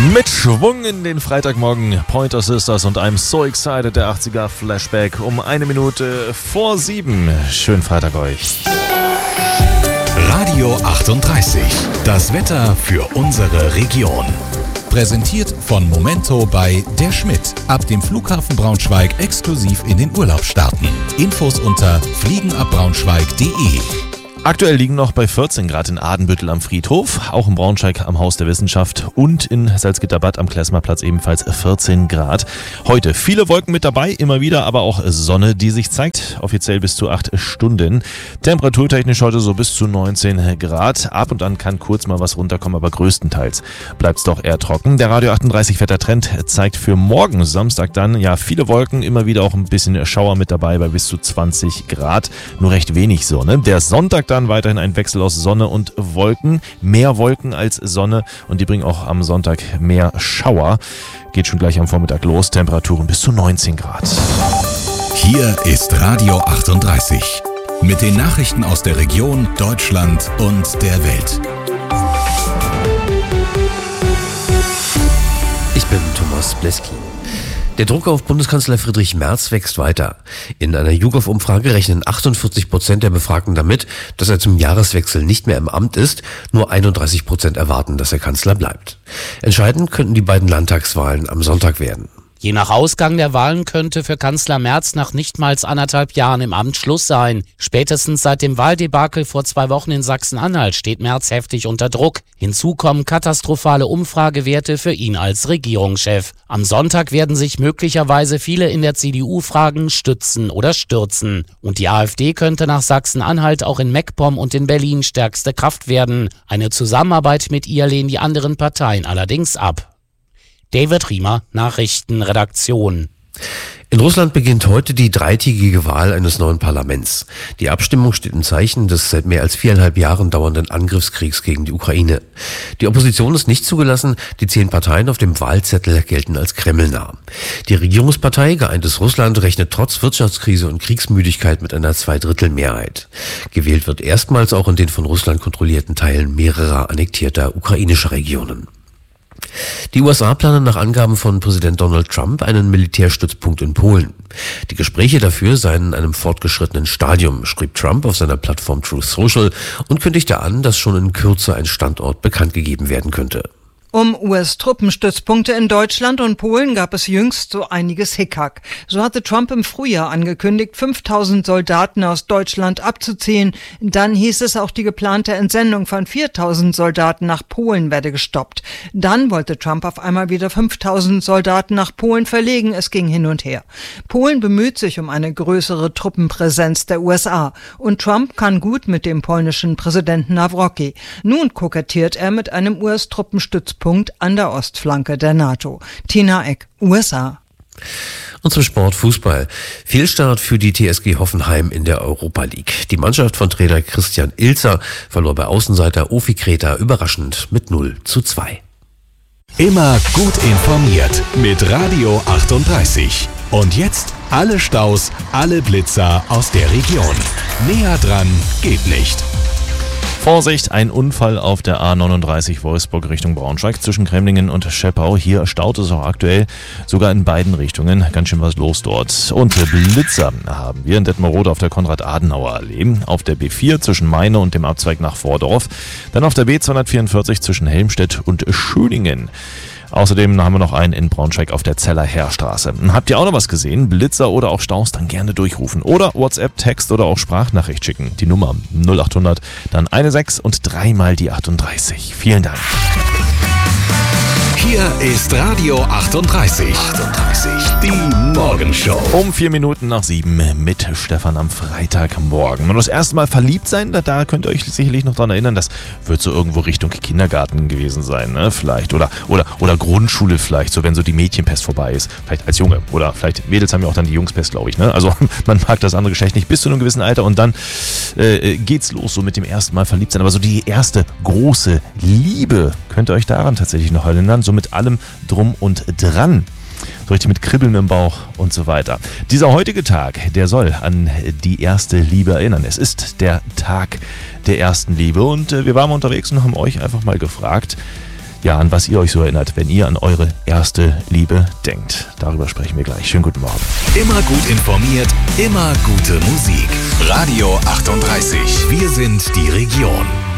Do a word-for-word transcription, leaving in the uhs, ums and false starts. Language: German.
Mit Schwung in den Freitagmorgen, Pointer Sisters und I'm So Excited, der achtziger Flashback um eine Minute vor sieben. Schönen Freitag euch. Radio achtunddreißig, das Wetter für unsere Region. Präsentiert von Momento bei Der Schmidt. Ab dem Flughafen Braunschweig exklusiv in den Urlaub starten. Infos unter fliegenabbraunschweig punkt de. Aktuell liegen noch bei vierzehn Grad in Adenbüttel am Friedhof, auch in Braunschweig am Haus der Wissenschaft und in Salzgitterbad am Klesmerplatz ebenfalls vierzehn Grad. Heute viele Wolken mit dabei, immer wieder aber auch Sonne, die sich zeigt, offiziell bis zu acht Stunden. Temperaturtechnisch heute so bis zu neunzehn Grad. Ab und an kann kurz mal was runterkommen, aber größtenteils bleibt es doch eher trocken. Der Radio achtunddreißig Wettertrend zeigt für morgen Samstag dann ja viele Wolken, immer wieder auch ein bisschen Schauer mit dabei bei bis zu zwanzig Grad, nur recht wenig Sonne. Der Sonntag dann weiterhin ein Wechsel aus Sonne und Wolken, mehr Wolken als Sonne und die bringen auch am Sonntag mehr Schauer. Geht schon gleich am Vormittag los, Temperaturen bis zu neunzehn Grad. Hier ist Radio achtunddreißig mit den Nachrichten aus der Region, Deutschland und der Welt. Ich bin Thomas Bleski. Der Druck auf Bundeskanzler Friedrich Merz wächst weiter. In einer YouGov-Umfrage rechnen achtundvierzig Prozent der Befragten damit, dass er zum Jahreswechsel nicht mehr im Amt ist. Nur einunddreißig Prozent erwarten, dass er Kanzler bleibt. Entscheidend könnten die beiden Landtagswahlen am Sonntag werden. Je nach Ausgang der Wahlen könnte für Kanzler Merz nach nicht mal anderthalb Jahren im Amt Schluss sein. Spätestens seit dem Wahldebakel vor zwei Wochen in Sachsen-Anhalt steht Merz heftig unter Druck. Hinzu kommen katastrophale Umfragewerte für ihn als Regierungschef. Am Sonntag werden sich möglicherweise viele in der C D U fragen, stützen oder stürzen. Und die AfD könnte nach Sachsen-Anhalt auch in MacPom und in Berlin stärkste Kraft werden. Eine Zusammenarbeit mit ihr lehnen die anderen Parteien allerdings ab. David Riemer, Nachrichtenredaktion. In Russland beginnt heute die dreitägige Wahl eines neuen Parlaments. Die Abstimmung steht im Zeichen des seit mehr als viereinhalb Jahren dauernden Angriffskriegs gegen die Ukraine. Die Opposition ist nicht zugelassen, die zehn Parteien auf dem Wahlzettel gelten als kremlnah. Die Regierungspartei Geeintes Russland rechnet trotz Wirtschaftskrise und Kriegsmüdigkeit mit einer Zweidrittelmehrheit. Gewählt wird erstmals auch in den von Russland kontrollierten Teilen mehrerer annektierter ukrainischer Regionen. Die U S A planen nach Angaben von Präsident Donald Trump einen Militärstützpunkt in Polen. Die Gespräche dafür seien in einem fortgeschrittenen Stadium, schrieb Trump auf seiner Plattform Truth Social und kündigte an, dass schon in Kürze ein Standort bekannt gegeben werden könnte. Um U S-Truppenstützpunkte in Deutschland und Polen gab es jüngst so einiges Hickhack. So hatte Trump im Frühjahr angekündigt, fünftausend Soldaten aus Deutschland abzuziehen. Dann hieß es, auch die geplante Entsendung von viertausend Soldaten nach Polen werde gestoppt. Dann wollte Trump auf einmal wieder fünftausend Soldaten nach Polen verlegen. Es ging hin und her. Polen bemüht sich um eine größere Truppenpräsenz der U S A. Und Trump kann gut mit dem polnischen Präsidenten Nawrocki. Nun kokettiert er mit einem U S-Truppenstützpunkt an der Ostflanke der NATO. Tina Eck, U S A. Und zum Sport Fußball. Fehlstart für die T S G Hoffenheim in der Europa League. Die Mannschaft von Trainer Christian Ilzer verlor bei Außenseiter Ofi Kreta überraschend mit null zu zwei. Immer gut informiert mit Radio achtunddreißig. Und jetzt alle Staus, alle Blitzer aus der Region. Näher dran geht nicht. Vorsicht, ein Unfall auf der A neununddreißig Wolfsburg Richtung Braunschweig zwischen Kremlingen und Scheppau. Hier staut es auch aktuell sogar in beiden Richtungen. Ganz schön was los dort. Und Blitzer haben wir in Detmerode auf der Konrad-Adenauer-Allee, auf der B vier zwischen Meine und dem Abzweig nach Vordorf, dann auf der B zweihundertvierundvierzig zwischen Helmstedt und Schöningen. Außerdem haben wir noch einen in Braunschweig auf der Zeller Heerstraße. Habt ihr auch noch was gesehen? Blitzer oder auch Staus, dann gerne durchrufen. Oder WhatsApp, Text oder auch Sprachnachricht schicken. Die Nummer null achthundert, dann eine sechs und dreimal die achtunddreißig. Vielen Dank. Hier ist Radio achtunddreißig. achtunddreißig. Die Morgenshow. Um vier Minuten nach sieben mit Stefan am Freitagmorgen. Und das erste Mal verliebt sein, da, da könnt ihr euch sicherlich noch dran erinnern, das wird so irgendwo Richtung Kindergarten gewesen sein, ne? Vielleicht. Oder, oder, oder Grundschule vielleicht, so wenn so die Mädchenpest vorbei ist. Vielleicht als Junge. Oder vielleicht Mädels haben ja auch dann die Jungspest, glaube ich, ne? Also man mag das andere Geschlecht nicht bis zu einem gewissen Alter und dann äh, geht's los so mit dem ersten Mal verliebt sein. Aber so die erste große Liebe, könnt ihr euch daran tatsächlich noch erinnern? So mit allem drum und dran. So richtig mit Kribbeln im Bauch und so weiter. Dieser heutige Tag, der soll an die erste Liebe erinnern. Es ist der Tag der ersten Liebe und äh, wir waren mal unterwegs und haben euch einfach mal gefragt, ja, an was ihr euch so erinnert, wenn ihr an eure erste Liebe denkt. Darüber sprechen wir gleich. Schönen guten Morgen. Immer gut informiert, immer gute Musik. Radio achtunddreißig. Wir sind die Region.